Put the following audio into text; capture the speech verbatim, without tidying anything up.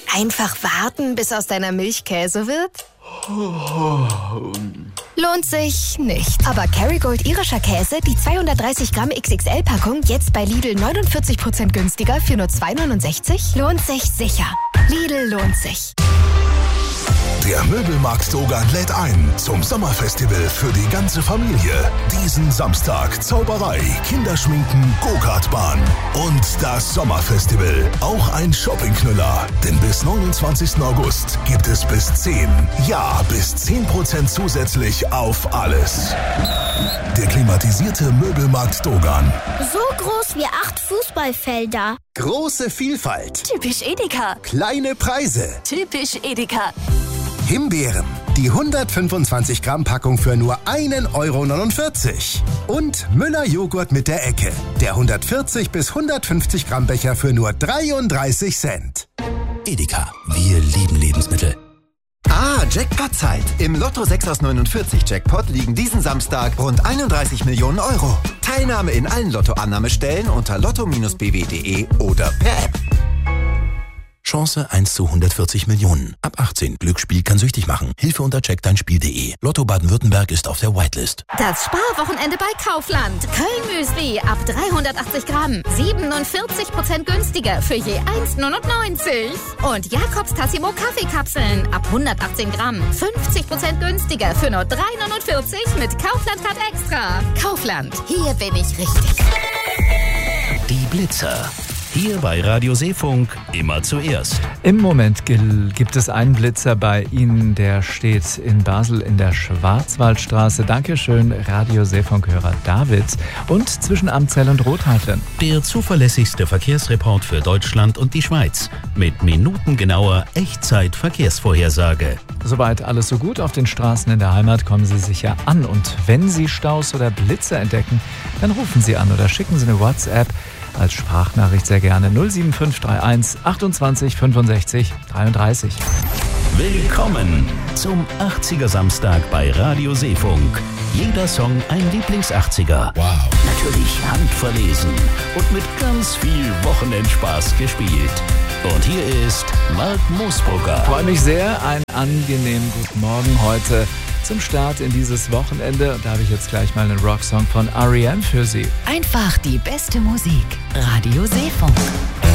Einfach warten, bis aus deiner Milch Käse wird? Lohnt sich nicht. Aber Kerrygold irischer Käse, die zweihundertdreißig Gramm X X L-Packung, jetzt bei Lidl neunundvierzig Prozent günstiger für nur zwei neunundsechzig, lohnt sich sicher. Lidl lohnt sich. Der Möbelmarkt Dogan lädt ein zum Sommerfestival für die ganze Familie. Diesen Samstag Zauberei, Kinderschminken, Go-Kart-Bahn und das Sommerfestival. Auch ein Shoppingknüller. Denn bis neunundzwanzigsten August gibt es bis zehn, ja bis zehn Prozent zusätzlich auf alles. Der klimatisierte Möbelmarkt Dogan. So groß wie acht Fußballfelder. Große Vielfalt. Typisch Edeka. Kleine Preise. Typisch Edeka. Himbeeren. Die hundertfünfundzwanzig Gramm Packung für nur ein Euro neunundvierzig. Und Müller Joghurt mit der Ecke. Der hundertvierzig bis hundertfünfzig Gramm Becher für nur dreiunddreißig Cent. Edeka. Wir lieben Lebensmittel. Ah, Jackpot-Zeit. Im Lotto sechs aus neunundvierzig Jackpot liegen diesen Samstag rund einunddreißig Millionen Euro. Teilnahme in allen Lotto-Annahmestellen unter lotto Bindestrich b w punkt de oder per App. Chance eins zu hundertvierzig Millionen. Ab achtzehn. Glücksspiel kann süchtig machen. Hilfe unter check dein spiel punkt de. Lotto Baden-Württemberg ist auf der Whitelist. Das Sparwochenende bei Kaufland. Köln-Müsli ab dreihundertachtzig Gramm. siebenundvierzig Prozent günstiger für je eins neunundneunzig. Und Jakobs Tassimo Kaffeekapseln ab hundertachtzehn Gramm. fünfzig Prozent günstiger für nur drei neunundvierzig mit Kaufland Card Extra. Kaufland. Hier bin ich richtig. Die Blitzer. Hier bei Radio Seefunk immer zuerst. Im Moment gibt es einen Blitzer bei Ihnen, der steht in Basel in der Schwarzwaldstraße. Dankeschön, Radio Seefunk-Hörer David. Und zwischen Amzell und Rothaarten. Der zuverlässigste Verkehrsreport für Deutschland und die Schweiz. Mit minutengenauer Echtzeit-Verkehrsvorhersage. Soweit alles so gut. Auf den Straßen in der Heimat kommen Sie sicher an. Und wenn Sie Staus oder Blitzer entdecken, dann rufen Sie an oder schicken Sie eine WhatsApp. Als Sprachnachricht sehr gerne null sieben fünf drei eins achtundzwanzig fünfundsechzig dreiunddreißig. Willkommen zum achtziger Samstag bei Radio Seefunk. Jeder Song ein Lieblings-achtziger. Wow. Natürlich handverlesen und mit ganz viel Wochenendspaß gespielt. Und hier ist Mark Moosbrugger. Ich freue mich sehr. Einen angenehmen guten Morgen heute zum Start in dieses Wochenende. Und da habe ich jetzt gleich mal einen Rocksong von R E M für Sie. Einfach die beste Musik. Radio Seefunk.